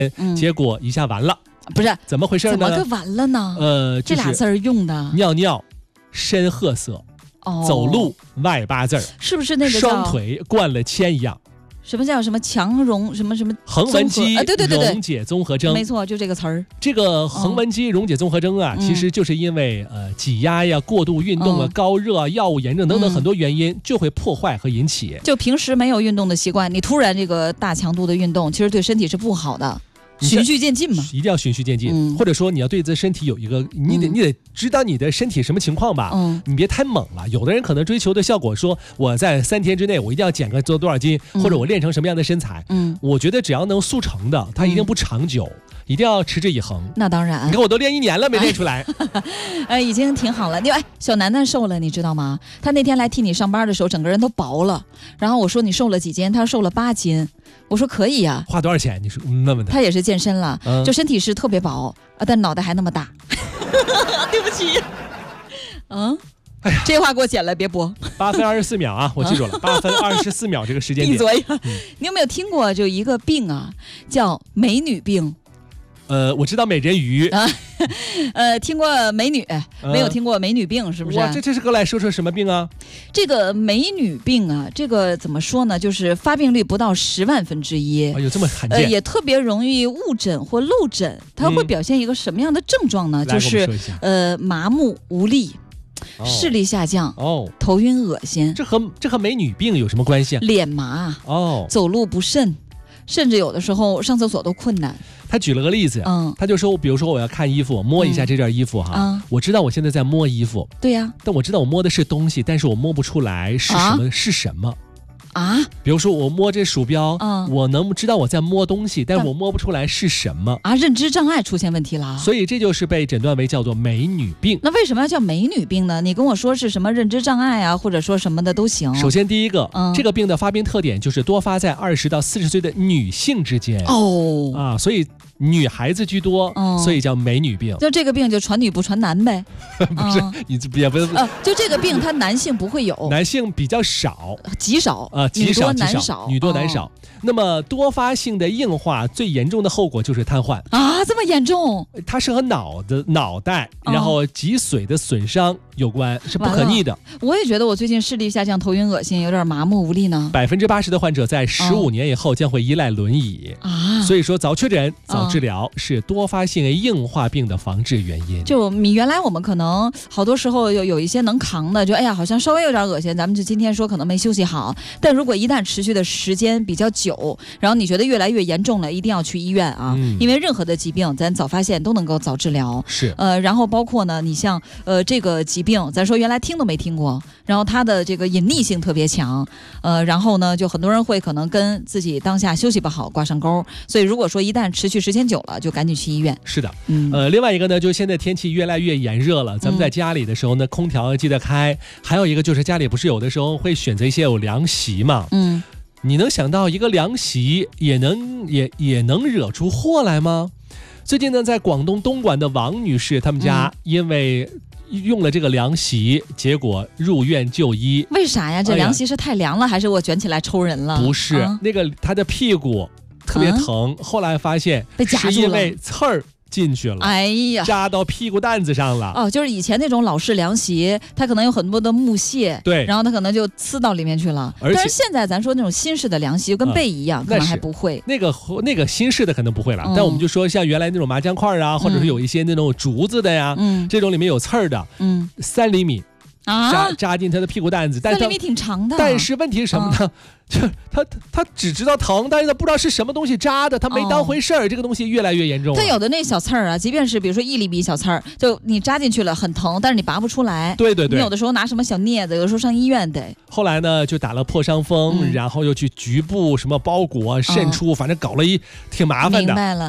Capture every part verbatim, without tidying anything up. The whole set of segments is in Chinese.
嗯、 结果一下完了。 不是怎么回事呢？ 怎么个完了呢？ 呃， 这俩字儿用的尿尿深褐色， 哦， 走路外八字儿， 是不是那个双腿灌了铅一样？ 什么叫什么强溶什么什么横纹肌、 啊、对对对对溶解综合征？ 没错，就这个词儿。 这个横纹肌溶解综合征啊， 嗯、 其实就是因为呃挤压呀、过度运动啊、嗯、高热啊、药物炎症等等很多原因，就会破坏和引起。 就平时没有运动的习惯，你突然这个大强度的运动，其实对身体是不好的。循序渐进嘛， 一定要循序渐进、嗯，或者说你要对自己身体有一个，你得、嗯、你得知道你的身体什么情况吧，嗯，你别太猛了。有的人可能追求的效果说，我在三天之内我一定要减个多多少斤、嗯，或者我练成什么样的身材，嗯，我觉得只要能速成的，它一定不长久。嗯，一定要持之以恒。 那当然， 你看我都练一年了没练出来， 哎，已经挺好了。你哎，小楠楠瘦了，你知道吗？他那天来替你上班的时候，整个人都薄了。然后我说你瘦了几斤？他瘦了八斤。我说可以呀、啊。 花多少钱？你说那么的。 他也是健身了， 嗯、 就身体是特别薄，但脑袋还那么大。对不起。嗯。哎呀，这话给我剪了，别播。 八分二十四秒啊，我记住了，八分二十四秒这个时间点。 闭嘴、嗯！你有没有听过就一个病啊，叫美女病？ 呃，我知道美人鱼啊， 呃，听过美女，没有听过美女病，是不是？ 哇，这这是个来说说什么病啊？ 这个美女病啊，这个怎么说呢？就是发病率不到十万分之一， 哎呦，这么罕见， 呃，也特别容易误诊或漏诊。它会表现一个什么样的症状呢？嗯、就是呃，麻木无力。哦、视力下降哦，头晕恶心， 这和这和美女病有什么关系啊？ 脸麻哦， 走路不慎，甚至有的时候上厕所都困难。 他举了个例子，嗯，他就说，比如说我要看衣服，摸一下这件衣服哈，嗯、我知道我现在在摸衣服， 对呀、啊， 但我知道我摸的是东西，但是我摸不出来是什么、啊、是什么。 啊， 比如说我摸这鼠标，嗯，我能知道我在摸东西，但是我摸不出来是什么啊，认知障碍出现问题了， 所以这就是被诊断为叫做美女病。 那为什么要叫美女病呢？你跟我说是什么认知障碍啊，或者说什么的都行。 首先第一个，嗯、这个病的发病特点就是多发在二十到四十岁的女性之间哦啊，所以女孩子居多，嗯、所以叫美女病。 就这个病就传女不传男呗？ 不是，嗯、你也不是、 呃，就这个病它男性不会有， 男性比较少， 极少啊，极少女多男少， 少， 女多男少。哦、那么多发性的硬化最严重的后果就是瘫痪啊，这么严重？ 它是和脑的脑袋，然后脊髓的损伤有关，哦、是不可逆的。 我也觉得我最近视力下降，头晕恶心，有点麻木无力呢。 百分之八十的患者在十五年以后将会依赖轮椅啊，所以说早确诊、早治疗是多发性硬化病的防治原因。 就你原来我们可能好多时候有有一些能扛的，就哎呀好像稍微有点恶心，咱们就今天说可能没休息好。但如果一旦持续的时间比较久，然后你觉得越来越严重了，一定要去医院啊，嗯、因为任何的疾病咱早发现都能够早治疗。 是呃，然后包括呢，你像呃这个疾病，咱说原来听都没听过，然后它的这个隐匿性特别强，呃，然后呢就很多人会可能跟自己当下休息不好挂上钩，所以如果说一旦持续时间久了，就赶紧去医院。 是的，嗯，呃，另外一个呢，就现在天气越来越炎热了，咱们在家里的时候呢，嗯、空调记得开。还有一个就是家里不是有的时候会选择一些有凉席嘛，嗯，你能想到一个凉席也能也也能惹出祸来吗？最近呢，在广东东莞的王女士他们家，因为用了这个凉席，结果入院就医。 为啥呀？这凉席是太凉了，哎、还是我卷起来抽人了？ 不是，啊、那个她的屁股特别疼，嗯、后来发现是因为刺儿进去了， 哎呀， 扎到屁股蛋子上了。 哦，就是以前那种老式凉席，它可能有很多的木屑， 对， 然后它可能就呲到里面去了。但是现在咱说那种新式的凉席，跟被一样，嗯、可能还不会。 那个那个新式的可能不会了，嗯、但我们就说像原来那种麻将块啊，或者是有一些那种竹子的呀，嗯、这种里面有刺儿的，嗯，三厘米。 啊， 扎扎进他的屁股蛋子，但三厘米挺长的。 但是问题是什么呢？嗯、就他他只知道疼，但是他不知道是什么东西扎的，他没当回事儿。哦、这个东西越来越严重。 他有的那小刺儿啊，即便是比如说一厘米小刺儿，就你扎进去了很疼，但是你拔不出来。 对对对。 你有的时候拿什么小镊子，有的时候上医院得。 后来呢，就打了破伤风，嗯、然后又去局部什么包裹渗出，嗯、反正搞了一挺麻烦的。 明白了。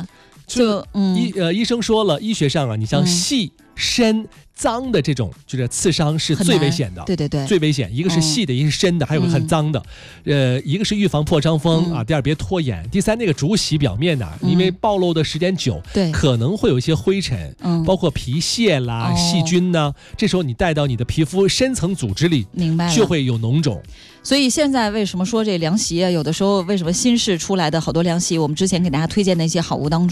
就嗯，医呃医生说了，医学上啊，你像细、嗯、深。脏的这种就是刺伤是最危险的， 对对对， 最危险。一个是细的，嗯、一个是深的，还有个很脏的。嗯、呃，一个是预防破伤风、嗯、啊，第二别拖延，第三那个竹洗表面呢、啊，嗯、因为暴露的时间久，对，可能会有一些灰尘，嗯，包括皮屑啦、哦、细菌呢，这时候你带到你的皮肤深层组织里， 明白了， 就会有脓肿。 所以现在为什么说这凉席啊，有的时候为什么新式出来的好多凉席，我们之前给大家推荐的一些好物当中。